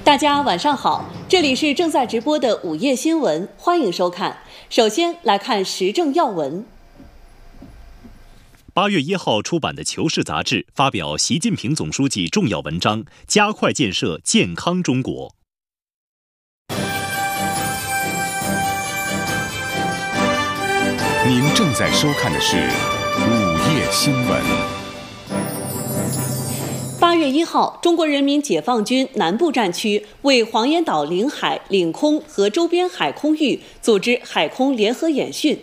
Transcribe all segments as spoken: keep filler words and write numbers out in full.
大家晚上好，这里是正在直播的午夜新闻，欢迎收看。首先来看时政要闻。 八月一号出版的《求是》杂志发表习近平总书记重要文章，加快建设健康中国。 您正在收看的是午夜新闻。 八月一号，中国人民解放军南部战区为黄岩岛领海、领空和周边海空域组织海空联合演训。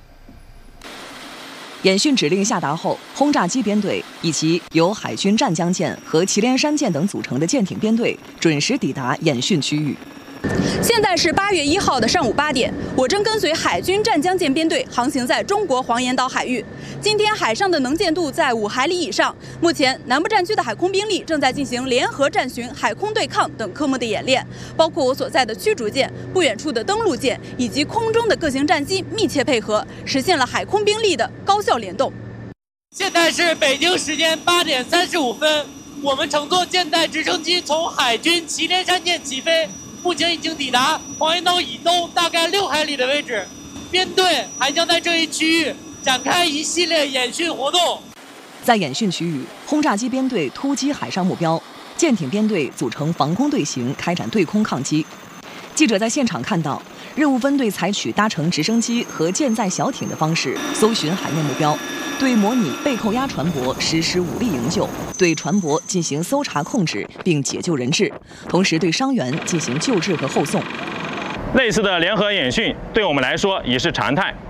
演训指令下达后，轰炸机编队以及由海军湛江舰和祁连山舰等组成的舰艇编队准时抵达演训区域。 现在是八月一号的上午八点，我正跟随海军湛江舰编队航行在中国黄岩岛海域。今天海上的能见度在五海里以上。目前南部战区的海空兵力正在进行联合战巡、海空对抗等科目的演练，包括我所在的驱逐舰、不远处的登陆舰以及空中的各型战机密切配合，实现了海空兵力的高效联动。 现在是北京时间八点三十五分，我们乘坐舰载直升机从海军祁连山舰起飞。目前已经抵达黄岩岛以东大概六海里的位置，编队还将在这一区域展开一系列演训活动。 在演训区域，轰炸机编队突击海上目标，舰艇编队组成防空队形，开展对空抗击。记者在现场看到，任务分队采取搭乘直升机和舰载小艇的方式搜寻海面目标，对模拟被扣押船舶实施武力营救，对船舶进行搜查控制并解救人质，同时对伤员进行救治和后送。 类似的联合演训对我们来说已是常态。